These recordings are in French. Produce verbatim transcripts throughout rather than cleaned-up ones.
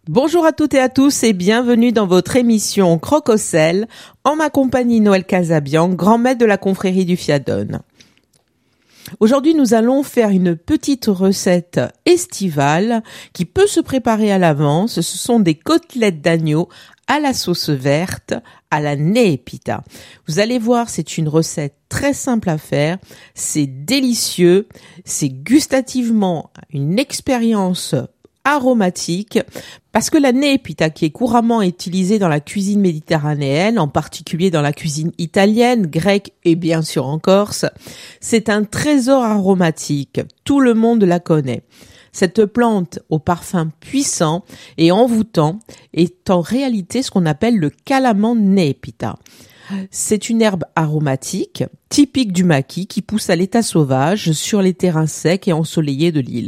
Bonjour à toutes et à tous et bienvenue dans votre émission Croque au sel, en ma compagnie Noël Casabian, grand maître de la confrérie du Fiadone. Aujourd'hui, nous allons faire une petite recette estivale qui peut se préparer à l'avance. Ce sont des côtelettes d'agneau à la sauce verte, à la Népita. Vous allez voir, c'est une recette très simple à faire, c'est délicieux, c'est gustativement une expérience aromatique, parce que la Népita, qui est couramment utilisée dans la cuisine méditerranéenne, en particulier dans la cuisine italienne, grecque et bien sûr en Corse, c'est un trésor aromatique. Tout le monde la connaît. Cette plante au parfum puissant et envoûtant est en réalité ce qu'on appelle le calaman Népita. C'est une herbe aromatique, typique du maquis, qui pousse à l'état sauvage sur les terrains secs et ensoleillés de l'île.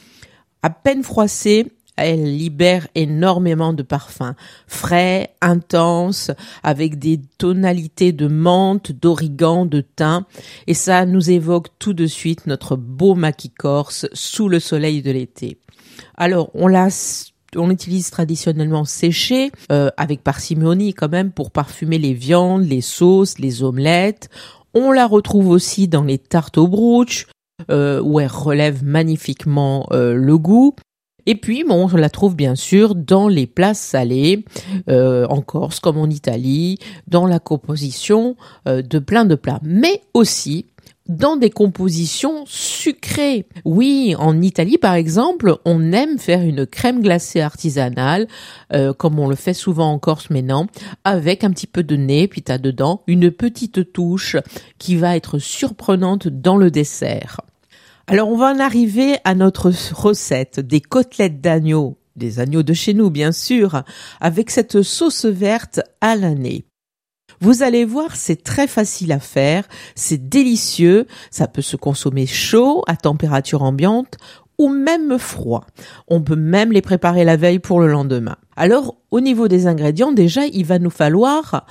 À peine froissée, elle libère énormément de parfums, frais, intenses, avec des tonalités de menthe, d'origan, de thym, et ça nous évoque tout de suite notre beau maquis corse sous le soleil de l'été. Alors, on la On l'utilise traditionnellement séchée, euh, avec parcimonie quand même, pour parfumer les viandes, les sauces, les omelettes. On la retrouve aussi dans les tartes au brooch, euh, où elle relève magnifiquement euh, le goût. Et puis, bon, on la trouve bien sûr dans les plats salés, euh, en Corse comme en Italie, dans la composition euh, de plein de plats, mais aussi dans des compositions sucrées. Oui, en Italie, par exemple, on aime faire une crème glacée artisanale, euh, comme on le fait souvent en Corse maintenant, avec un petit peu de Népita dedans, une petite touche qui va être surprenante dans le dessert. Alors, on va en arriver à notre recette des côtelettes d'agneau, des agneaux de chez nous, bien sûr, avec cette sauce verte à la Népita. Vous allez voir, c'est très facile à faire, c'est délicieux, ça peut se consommer chaud, à température ambiante ou même froid. On peut même les préparer la veille pour le lendemain. Alors, au niveau des ingrédients, déjà, il va nous falloir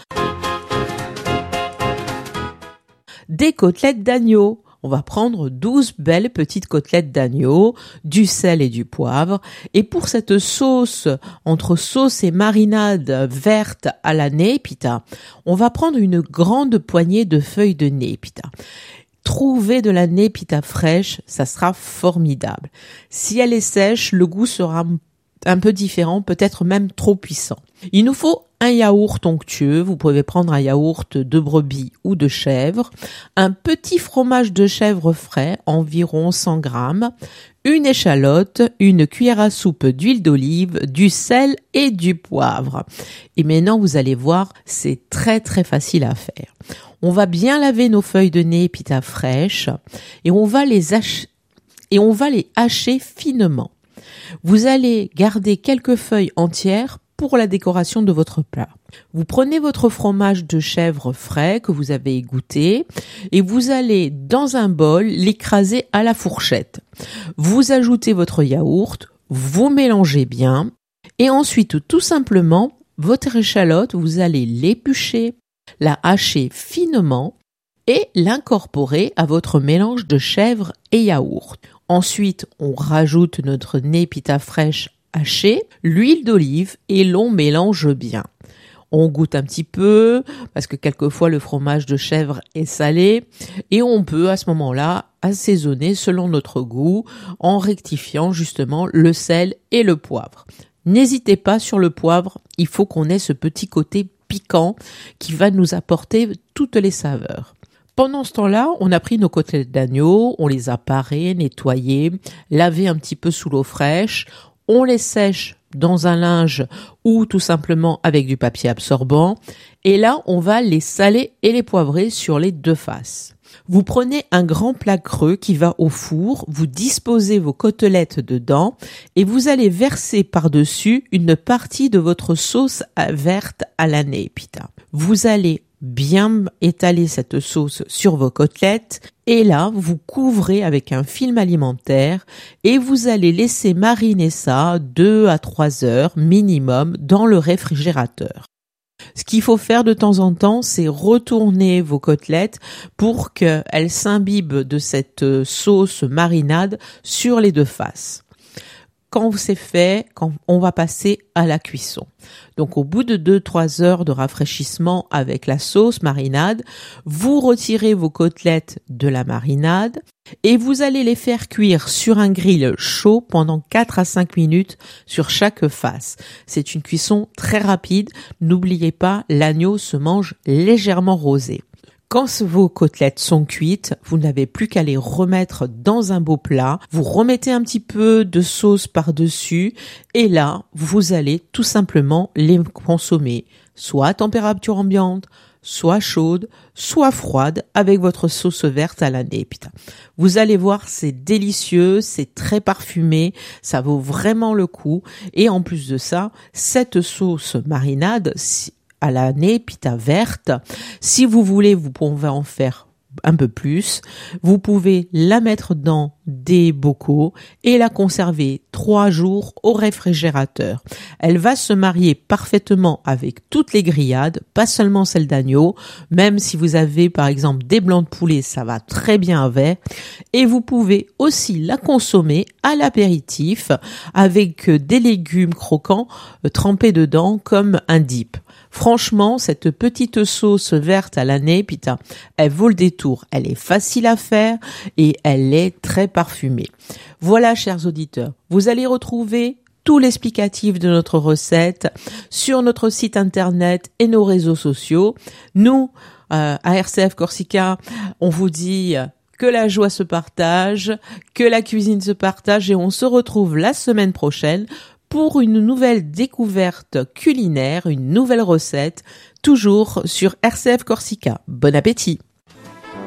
des côtelettes d'agneau. On va prendre douze belles petites côtelettes d'agneau, du sel et du poivre. Et pour cette sauce, entre sauce et marinade verte à la Népita, on va prendre une grande poignée de feuilles de Népita. Trouver de la Népita fraîche, ça sera formidable. Si elle est sèche, le goût sera un peu différent, peut-être même trop puissant. Il nous faut un yaourt onctueux, vous pouvez prendre un yaourt de brebis ou de chèvre, un petit fromage de chèvre frais, environ cent grammes, une échalote, une cuillère à soupe d'huile d'olive, du sel et du poivre. Et maintenant, vous allez voir, c'est très très facile à faire. On va bien laver nos feuilles de Népita fraîches et on va les hacher, et on va les hacher finement. Vous allez garder quelques feuilles entières pour la décoration de votre plat. Vous prenez votre fromage de chèvre frais que vous avez égoutté et vous allez dans un bol l'écraser à la fourchette. Vous ajoutez votre yaourt, vous mélangez bien et ensuite tout simplement votre échalote, vous allez l'éplucher, la hacher finement et l'incorporer à votre mélange de chèvre et yaourt. Ensuite, on rajoute notre Népita fraîche hachée, l'huile d'olive et l'on mélange bien. On goûte un petit peu parce que quelquefois le fromage de chèvre est salé et on peut à ce moment-là assaisonner selon notre goût en rectifiant justement le sel et le poivre. N'hésitez pas sur le poivre, il faut qu'on ait ce petit côté piquant qui va nous apporter toutes les saveurs. Pendant ce temps-là, on a pris nos côtelettes d'agneau, on les a parées, nettoyées, lavées un petit peu sous l'eau fraîche, on les sèche dans un linge ou tout simplement avec du papier absorbant et là, on va les saler et les poivrer sur les deux faces. Vous prenez un grand plat creux qui va au four, vous disposez vos côtelettes dedans et vous allez verser par-dessus une partie de votre sauce verte à la Népita. Vous allez bien étaler cette sauce sur vos côtelettes et là, vous couvrez avec un film alimentaire et vous allez laisser mariner ça deux à trois heures minimum dans le réfrigérateur. Ce qu'il faut faire de temps en temps, c'est retourner vos côtelettes pour qu'elles s'imbibent de cette sauce marinade sur les deux faces. quand c'est fait, quand on va passer à la cuisson. Donc au bout de deux trois heures de rafraîchissement avec la sauce marinade, vous retirez vos côtelettes de la marinade et vous allez les faire cuire sur un grill chaud pendant quatre à cinq minutes sur chaque face. C'est une cuisson très rapide. N'oubliez pas, l'agneau se mange légèrement rosé. Quand vos côtelettes sont cuites, vous n'avez plus qu'à les remettre dans un beau plat. Vous remettez un petit peu de sauce par-dessus et là, vous allez tout simplement les consommer, soit à température ambiante, soit chaude, soit froide avec votre sauce verte à la népita. Vous allez voir, c'est délicieux, c'est très parfumé, ça vaut vraiment le coup. Et en plus de ça, cette sauce marinade à la népita verte, si vous voulez, vous pouvez en faire un peu plus. Vous pouvez la mettre dans des bocaux et la conserver trois jours au réfrigérateur. Elle va se marier parfaitement avec toutes les grillades, pas seulement celles d'agneau. Même si vous avez par exemple des blancs de poulet, ça va très bien avec. Et vous pouvez aussi la consommer à l'apéritif avec des légumes croquants trempés dedans comme un dip. Franchement, cette petite sauce verte à la népita, elle vaut le détour. Elle est facile à faire et elle est très parfumée. Voilà, chers auditeurs, vous allez retrouver tout l'explicatif de notre recette sur notre site internet et nos réseaux sociaux. Nous, euh, à R C F Corsica, on vous dit que la joie se partage, que la cuisine se partage et on se retrouve la semaine prochaine pour une nouvelle découverte culinaire, une nouvelle recette, toujours sur R C F Corsica. Bon appétit!